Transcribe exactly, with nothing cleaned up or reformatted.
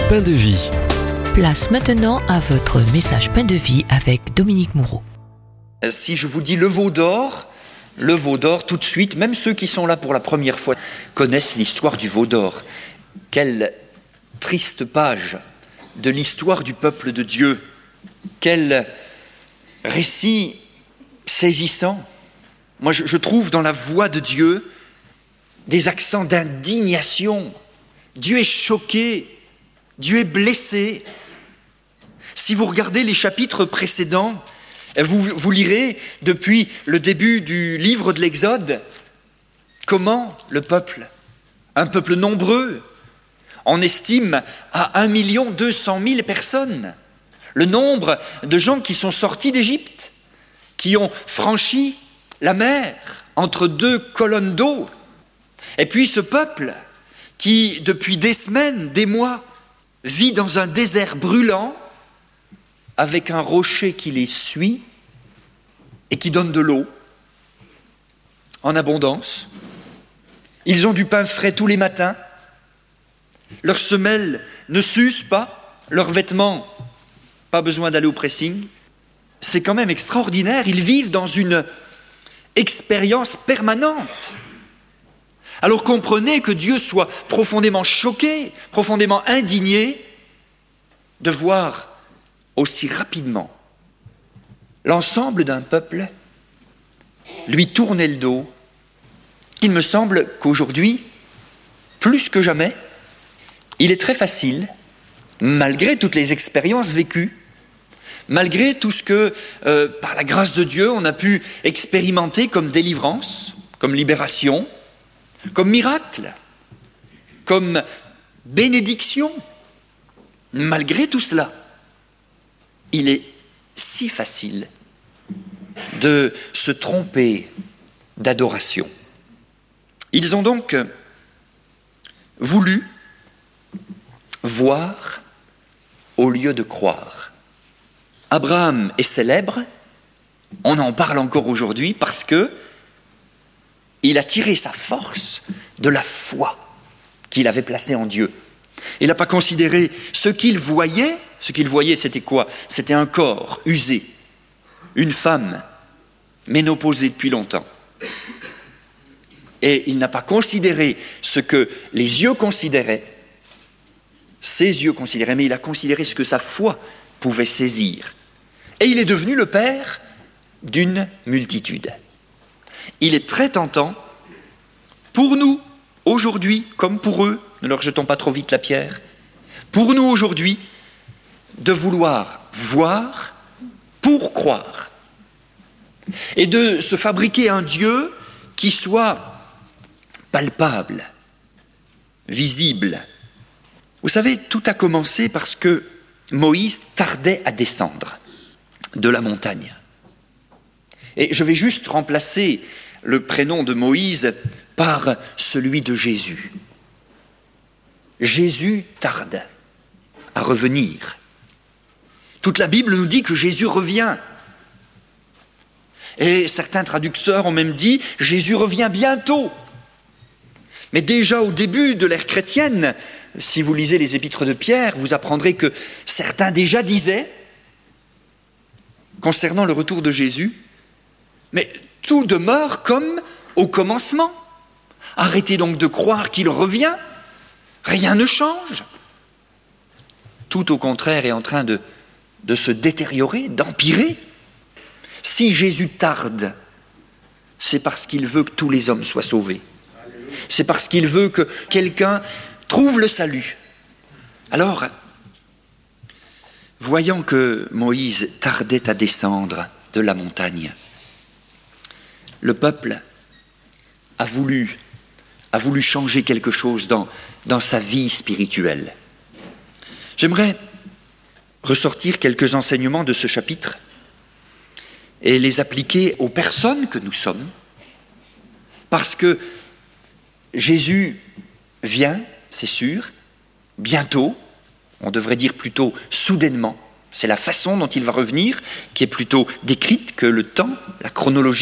Pain de vie. Place maintenant à votre message Pain de vie avec Dominique Moreau. Si je vous dis le veau d'or, le veau d'or, tout de suite, même ceux qui sont là pour la première fois, connaissent l'histoire du veau d'or. Quelle triste page de l'histoire du peuple de Dieu. Quel récit saisissant. Moi, je, je trouve dans la voix de Dieu des accents d'indignation. Dieu est choqué, Dieu est blessé. Si vous regardez les chapitres précédents, vous, vous lirez depuis le début du livre de l'Exode comment le peuple, un peuple nombreux, on estime à un million deux cent mille personnes, le nombre de gens qui sont sortis d'Égypte, qui ont franchi la mer entre deux colonnes d'eau. Et puis ce peuple qui, depuis des semaines, des mois, vit dans un désert brûlant, avec un rocher qui les suit et qui donne de l'eau en abondance. Ils ont du pain frais tous les matins. Leurs semelles ne s'usent pas, leurs vêtements, pas besoin d'aller au pressing. C'est quand même extraordinaire. Ils vivent dans une expérience permanente. Alors comprenez que Dieu soit profondément choqué, profondément indigné de voir aussi rapidement l'ensemble d'un peuple lui tourner le dos. Il me semble qu'aujourd'hui, plus que jamais, il est très facile, malgré toutes les expériences vécues, malgré tout ce que, euh, par la grâce de Dieu, on a pu expérimenter comme délivrance, comme libération, comme miracle, comme bénédiction, malgré tout cela, il est si facile de se tromper d'adoration. Ils ont donc voulu voir au lieu de croire. Abraham est célèbre, on en parle encore aujourd'hui parce que il a tiré sa force de la foi qu'il avait placée en Dieu. Il n'a pas considéré ce qu'il voyait. Ce qu'il voyait, c'était quoi ? C'était un corps usé, une femme ménopausée depuis longtemps. Et il n'a pas considéré ce que les yeux considéraient, ses yeux considéraient, mais il a considéré ce que sa foi pouvait saisir. Et il est devenu le père d'une multitude. Il est très tentant, pour nous, aujourd'hui, comme pour eux, ne leur jetons pas trop vite la pierre, pour nous aujourd'hui, de vouloir voir pour croire. Et de se fabriquer un Dieu qui soit palpable, visible. Vous savez, tout a commencé parce que Moïse tardait à descendre de la montagne. Et je vais juste remplacer le prénom de Moïse par celui de Jésus. Jésus tarde à revenir. Toute la Bible nous dit que Jésus revient. Et certains traducteurs ont même dit « Jésus revient bientôt ». Mais déjà au début de l'ère chrétienne, si vous lisez les épîtres de Pierre, vous apprendrez que certains déjà disaient, concernant le retour de Jésus, mais tout demeure comme au commencement. Arrêtez donc de croire qu'il revient. Rien ne change. Tout au contraire est en train de, de se détériorer, d'empirer. Si Jésus tarde, c'est parce qu'il veut que tous les hommes soient sauvés. C'est parce qu'il veut que quelqu'un trouve le salut. Alors, voyant que Moïse tardait à descendre de la montagne, le peuple a voulu, a voulu changer quelque chose dans, dans sa vie spirituelle. J'aimerais ressortir quelques enseignements de ce chapitre et les appliquer aux personnes que nous sommes, parce que Jésus vient, c'est sûr, bientôt, on devrait dire plutôt soudainement. C'est la façon dont il va revenir qui est plutôt décrite que le temps, la chronologie